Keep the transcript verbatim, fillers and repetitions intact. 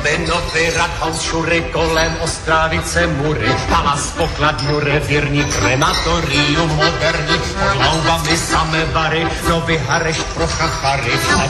Nový Rathaus, šury kolem Ostrávice, mury, palác, pokladňu, revírní, krematorium moderní, pod laubami samé bary, nový Harešt pro chachary, a